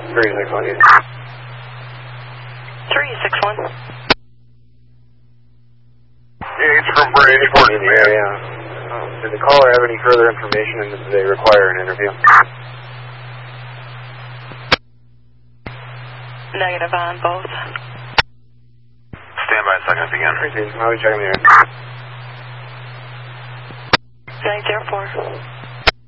361. 361. Yeah, it's from Brady Port, Indiana. Did the caller have any further information and did they require an interview? Negative on both. Stand by a second again. I'll be checking the air. 904.